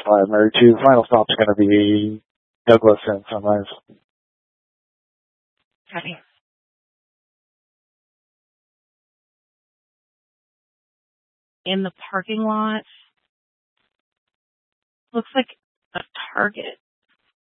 5 Mary 2. Final stop's going to be Douglas and Sunrise. Okay. In the parking lot, looks like a Target